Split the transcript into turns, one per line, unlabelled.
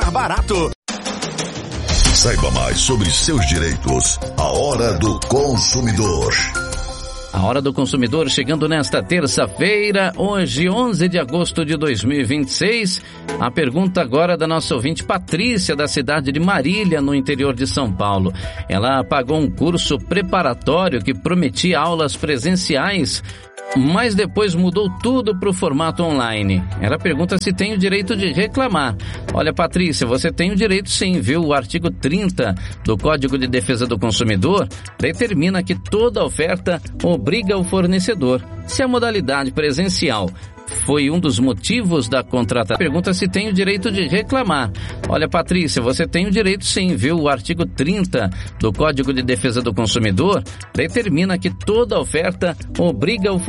pagar barato.
Saiba mais sobre seus direitos. A Hora do Consumidor.
A Hora do Consumidor chegando nesta terça-feira, hoje 11 de agosto de 2026. A pergunta agora da nossa ouvinte Patrícia, da cidade de Marília, no interior de São Paulo. Ela pagou um curso preparatório que prometia aulas presenciais, mas depois mudou tudo para o formato online. Ela pergunta se tem o direito de reclamar. Olha, Patrícia, você tem o direito sim, viu? O artigo 30 do Código de Defesa do Consumidor determina que toda oferta obriga o fornecedor. Se a modalidade presencial foi um dos motivos da contratação, pergunta se tem o direito de reclamar. Olha, Patrícia, você tem o direito sim, viu? O artigo 30 do Código de Defesa do Consumidor determina que toda oferta obriga o